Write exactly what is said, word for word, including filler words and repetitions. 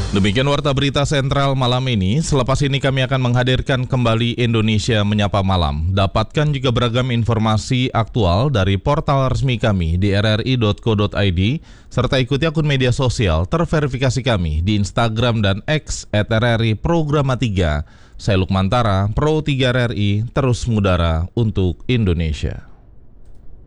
Demikian Warta Berita Sentral malam ini. Selepas ini kami akan menghadirkan kembali Indonesia Menyapa Malam. Dapatkan juga beragam informasi aktual dari portal resmi kami di r r i dot co dot i d serta ikuti akun media sosial terverifikasi kami di Instagram dan X at r r i programa tiga. Saya Lukmantara, Pro tiga R R I, terus mengudara untuk Indonesia.